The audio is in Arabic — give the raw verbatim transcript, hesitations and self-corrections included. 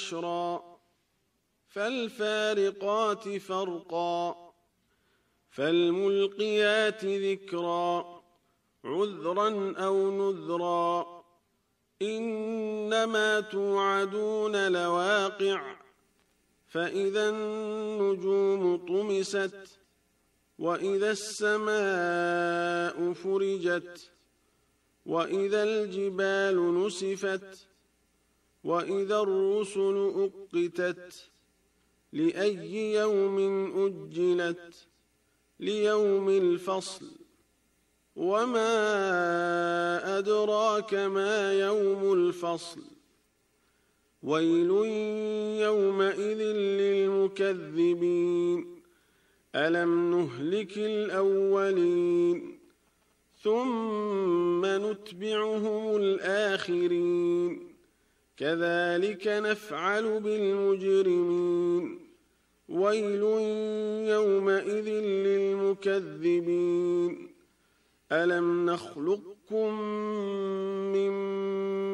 نشرا فالفارقات فرقا فالملقيات ذكرا عذرا أو نذرا إنما توعدون لواقع فإذا النجوم طمست وإذا السماء فرجت وإذا الجبال نسفت وإذا الرسل أقتت لأي يوم أجلت ليوم الفصل وما أدراك ما يوم الفصل ويل يومئذ للمكذبين ألم نهلك الأولين ثم نتبعهم الآخرين كذلك نفعل بالمجرمين ويل يومئذ للمكذبين ألم نخلقكم من